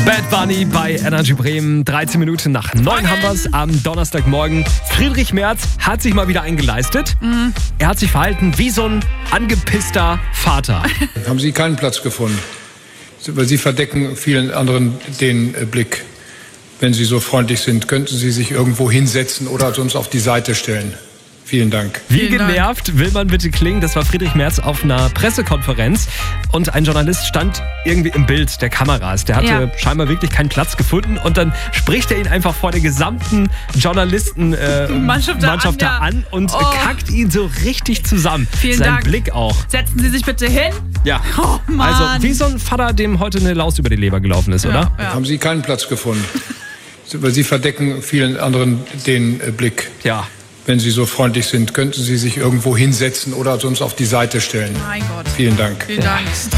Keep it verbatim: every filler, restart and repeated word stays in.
Bad Bunny bei Energy Bremen. dreizehn Minuten nach neun haben wir es am Donnerstagmorgen. Friedrich Merz hat sich mal wieder eingeleistet. Mhm. Er hat sich verhalten wie so ein angepisster Vater. Haben Sie keinen Platz gefunden? Weil Sie verdecken vielen anderen den Blick. Wenn Sie so freundlich sind, könnten Sie sich irgendwo hinsetzen oder uns auf die Seite stellen. Vielen Dank. Wie Vielen genervt Dank. will man bitte klingen? Das war Friedrich Merz auf einer Pressekonferenz und ein Journalist stand irgendwie im Bild der Kameras. Der hatte Ja. scheinbar wirklich keinen Platz gefunden und dann spricht er ihn einfach vor der gesamten Journalisten-Mannschaft äh, Mannschaft da an, an ja. und Oh. kackt ihn so richtig zusammen. Vielen Sein Dank. Blick auch. Setzen Sie sich bitte hin. Ja. Oh, Mann. Also wie so ein Vater, dem heute eine Laus über die Leber gelaufen ist, oder? Ja. Haben Sie keinen Platz gefunden? Weil Sie verdecken vielen anderen den Blick. Ja. Wenn Sie so freundlich sind, könnten Sie sich irgendwo hinsetzen oder uns auf die Seite stellen. Mein Gott. Vielen Dank. Vielen Dank.